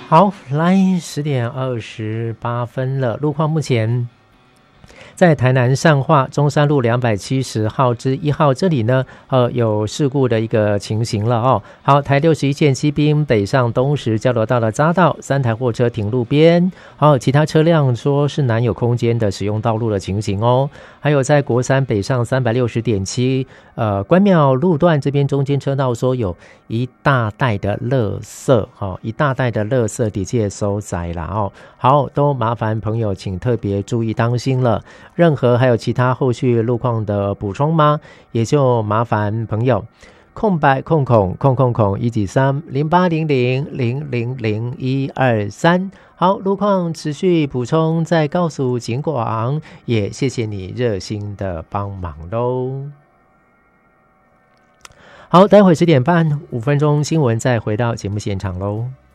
好，来10:28了，路况目前在台南善化中山路270号之1号这里呢，有事故的一个情形了哦。好，台61线西滨北上东石交流道的匝道，3台货车停路边。好，其他车辆说是难有空间的使用道路的情形哦。还有在国三北上360.7关庙路段这边中间车道说有一大袋的垃圾，一大袋的垃圾的确收载啦哦。好，都麻烦朋友请特别注意当心了。任何还有其他后续路况的补充吗？也就麻烦朋友空白空1930800000123。好，路况持续补充再告诉警广，也谢谢你热心的帮忙咯。好，待会10点半5分钟新闻再回到节目现场咯。